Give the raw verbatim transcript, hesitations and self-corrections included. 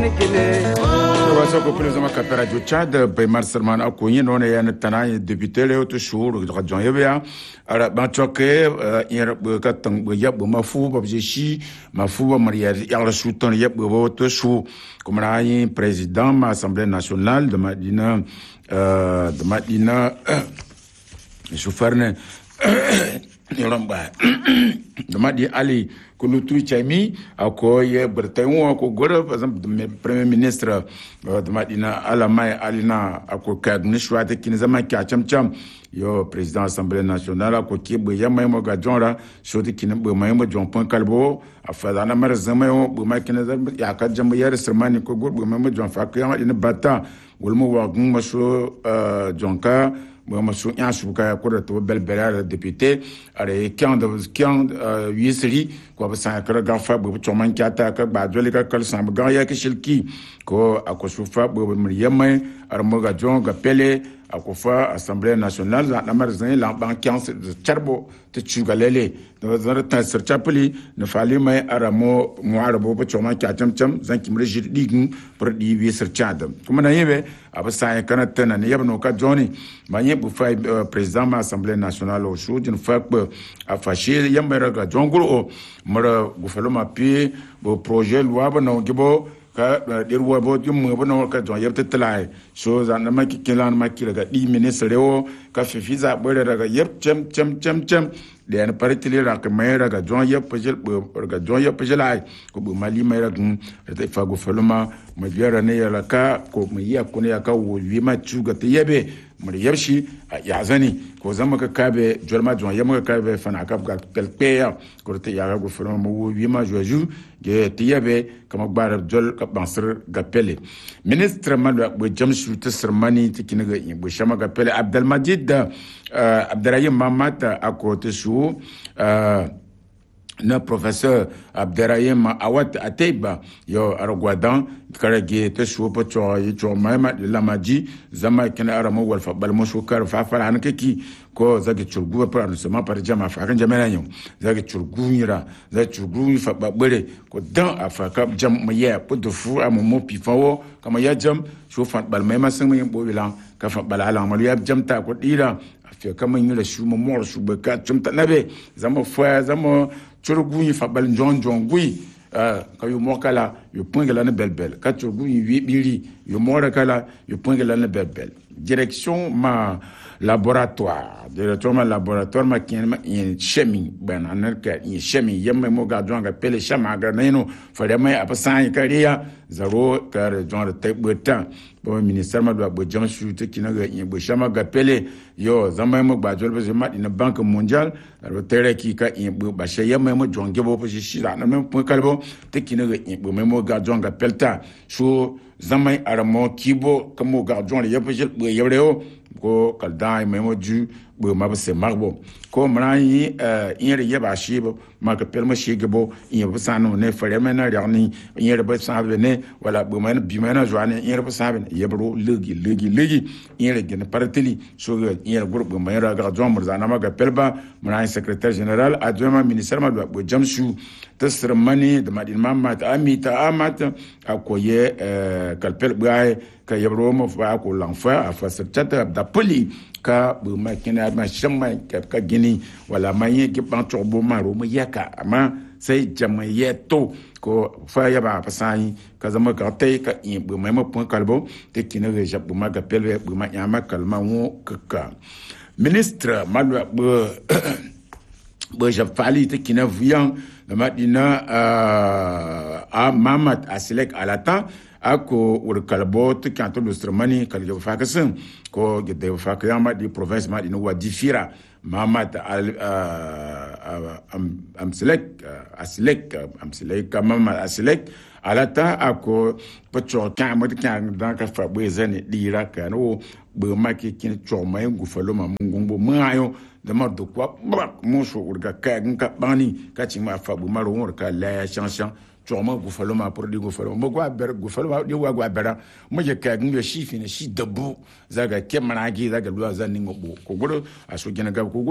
Waso ko président kapera jo Tchad be Marcelman akonyi non ya netana député le to shuru rajon yebya ara ban choke yer ka tang be yab mafu ba jeshi mafu ba mariya ya shuton yeb bo to shu comme na yi président ma assemblée nationale de Madina euh de Madina je farne yoramba de Madi Ali Kulutu Chami ako ye bertemu ako gora par exemple de premier ministre de Madina Alamay Alina ako kadni shwate kinizama kacham cham yo président assemblée nationale ako kibe yamay mo gajonra shoti kinbe maymo jon point kalbo afadana mar zamayo bu makinazam ya ka jambayar sermani ko gor bu maymo jon fakya ina bata wolmo wa gum so jonka moi je suis un chouka ko to bel bel député are quand quand huisri ko ba sa ka gafa bu choman kyata ka ba joli ka kal sam ga ya ke shilki ko akosufa bu mriyamai ar mo ga jon ga pele akofa assemblée nationale la marzin la ban quinze charbo te chugalele do zara ta sir chapeli ne fali mai aramo mo arabo ba choman kyatam cham zan kimre jirdigin pour di wi sir chadam kuma na yebe abasa kana tana ne yabno ka joni manye bu fa président ma assemblée nationale au show d'une fois que a fâché yambara ga jonguro mara bu falo ma pi bu projet loi ba no gibo ka dir wa bo yum ba no ka jon yebta tlai so za na maki kilan maki daga di ministre rewo ka fi fiza bore daga yeb cem cem cem cem de an paritili ra ka mai daga jon yeb pejel daga jon yeb pejel ai ko bu mali mai daga ta fa go faluma ma biara ne ya ka ko mu ya ko ne ya ka wo wi ma chuga te yebe mu yebshi ya zani ko zama ka kabe jorma jon yeb ka kabe fana ka ga kelpe ya ko te ya go faluma mo wi ma joju ge te yebe kama gbara jol ka bansir ga pele ministre malwa bo jamshu te sermani te kinaga bo shama ga pele Abdelmajid Abderrahim Mamata akote shu na professeur Abderrahim Awat Ateba yo argwadan karage te shu po cho yi cho mama la maji zama kana aramo wal fa bal mo shukar fa fa an keki ko zagi churgu pa sema par jama fa kan jama nanyo zagi churgu yira za churgu fa babere ko dan afaka jam maye po de fu amomo pifawo kama ya jam shu fa bal mai masan mai bo bilan ka fa bal ala mal ya jam ta ko dira afi kama yira shu mo mor shu be ka jam ta nabe zama fa zama churgu fa bal njon njon gui ka yo mokala yo pongela na belbel ka churgu yi biri yo mora kala yo pongela na belbel direction ma laboratoire directeur ma laboratoire ma kien ma in chemi ben anarka in chemi yemme mo ga jonga pele chama ga neno fare mai apasan kariya zaro kar jonga te botan bo ministère ma do bo jam shute kinaga in bo chama ga pele yo zama mo ba jol be ma ina banque mondiale ro tere ki ka in bo ba she yemme mo jonge bo po shi na même point kalbo te kinaga in bo mo ga jonga pelta so zama aramo kibo kamo ga jonga yepejel bo yebreo ko kaldai memo ju bo mabse marbo ko mrai eh ire yeba shibo maka pelma shigebo in busano ne fare mena rani ire ba sabe ne wala bo mena bi mena joane ire ba sabe yebro legi legi legi ire gen partili so ire groupe mera ga jon murzana maga pelba mrai secrétaire général adjoint ministère ma bo jamshu tasrmani de madin mamma amita amat akoye eh kalpel bae ka yebro mo fa ko lanfa afa secrétaire da poli ka bu makina ma shama ka gini wala maye ki ban turbo maro mu yaka amma sai jamaye to ko fa ya ba pasai ka zama ka tai ka in bu mai mo point kalbo te kina re jabu ma ga pelwe bu ma yama kalma wo kaka ministre malwa bu bu jafali te kina vian na madina a Mamat Asilek alata ako ur kalbo to kanto lustrmani kaljo fakasin ko gede fakayama di province ma dinu wadifira Mamat al am selek Asilek am selek Mamat Asilek alata ako pacho kan mo kan dan ka fa bwezani dira kanu be maki kin choma ngufalo ma mungumbo mayo de mardo kwa mo so urga ka nka bani ka chima fa bu maro urka la chanchan choma gufalo ma pour di gufalo mo gwa ber gufalo ma di wa gwa bera mo je ka ngwe shi fini shi debu zaga kemana gi zaga luwa zaningo ko goro aso gena ga ko